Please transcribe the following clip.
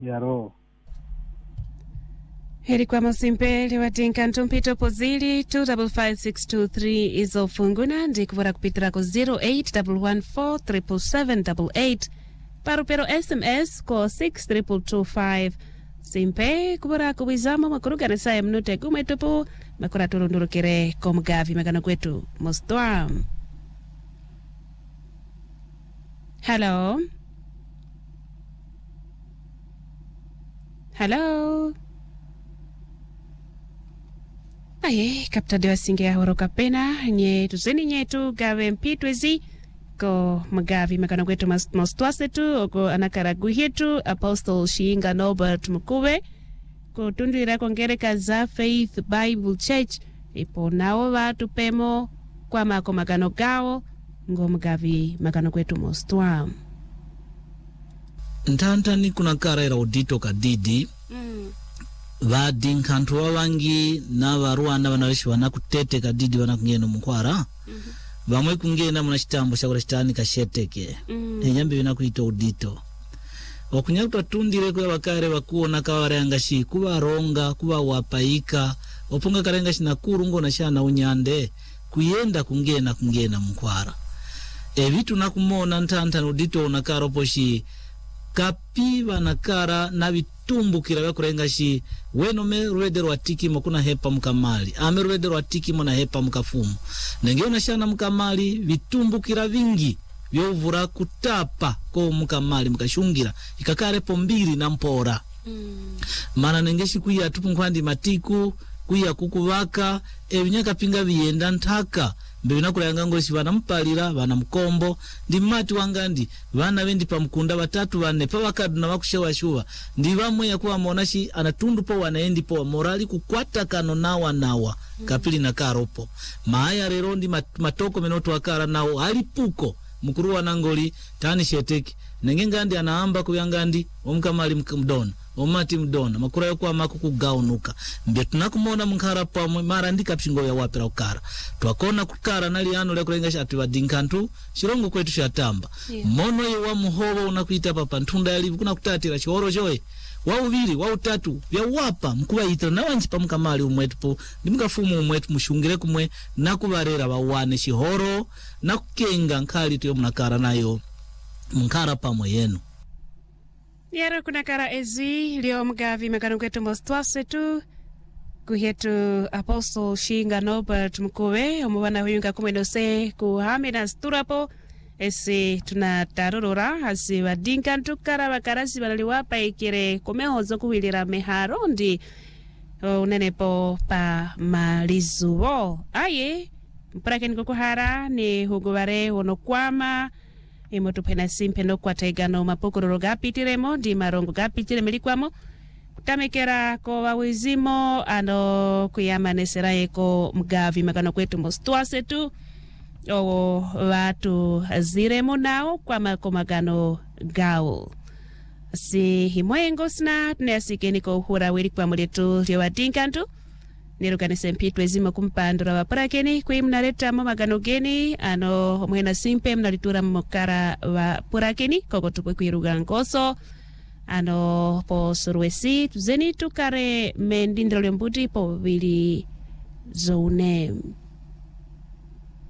Yaro. Heri kwa masimpeli watinka ntumpito pozili 255623 izo funguna ndikuvora kupitira ku 0811477788 parupero SMS ko 62225 simpe kuvora kuwizamo makurugana ya mnute kumwe tupu makura turundurukire ko mgavi magana kwetu mostwa. Hello. Aye, kapta dewa singe ya horoka pena, nye tuzeni nyetu gawe mpitwezi, ko magavi magana kwetu mostwasetu, oko anakaraguhietu, Apostle Shiinga Norbert Mukuwe, ko tundira kongereka za Faith Bible Church, ipo nao watu pemo, kwa mako magano gao, ngo magavi magana kwetu mostwa. Ntantani kuna kara era udito kadidi, vadinkantu wawangi na Rwanda wanawishi wanakutete kadidi wanakungeno mkwara vamwe kungena muna chitambo shakura chitani kasheteke enyambi vinakuita udito wakunyakuta tundire kwa wakare wakuona kawarengashi kuwa ronga kuwa wapaika wapunga karengashi na kurungo na shana unyande kuyenda kungena mkwara vitu nakumona ntantani udito unakaroposhi kapi wanakara na vitumbukira vyakurengashi weno me ruedero watiki mokuna hepa mkamali ame ruedero watiki mona hepa mkafumu nengeona shana mkamali vitumbukira vingi vyovura kutapa ko mkamali mkashungira ikakare pombiri na mpora mana nengeshi kuya tupunkwandi matiku kuya kukuvaka vinyaka pinga viyenda ntaka mbevina kuranga ngoshi vana mpalira vana mkombo ndi mati wangandi vana vendi pa mkunda batatu vane pa wakadu na wakushewa shuwa ndi vamwe ya kuwa monashi anatundu po wanaendi po morali kukwata kano nawa kapili na karopo maaya rero ndi matoko menoto wakara nao halipuko mkuru wanangoli tani sheteki nengengandi anaamba kuyangandi omkamali mdona omati mdona makura yokuwa maku kugaunuka mbe tunakumona mkara pa mara ndika pshingo ya wapira ukara tuakona kukara nali ano le kurenga shatu vadinkantu shirongo kwetu shatamba mono ye wa muhobo unakuita papa ntunda yalivu kuna kutatira chihoro joe wa uviri wa utatu vya wapa mkuwa itira na wanchi pa mkamali umwetu po ndi mkafumu umwetu mshungire kumwe na kuvarera wawane shihoro na kukenga nkali tuyo mnakara nayo mkara pa mweyenu. Yaro kuna kara ezi leo mgavi magano kwetu mostwasetu kuhetu Apostle Shiinga Norbert Mukuwe omwana huyunga kumwendose kuhamina sturapo esi tunatarurura hasi wadinka ntukara wakarasi wanaliwapa ikire kumehozo kuwilira meharondi unenepo pa malizuo aye mpurake nikukuhara ni hugubare unokwama imotupena simpe no kwategano mapokororo gapitiremo di marongo gapitire melikwamo kutamekera ko wawizimo ano kuyamanesera eko mgavi magano kwetu mostwasetu o watu ziremo nao kwa magano gao si himwengo sna tunasikeni ko hura wiri kwa muletu lyo wadinkantu nirukanise mpitwe zima kumpandura wapurakeni kui mnareta magano geni ano mwena simpe mnalitura mokara wa purakeni koko tupwe kuiruga ngoso ano po suruesi tuzeni tukare mendindro mbuti po vili zone.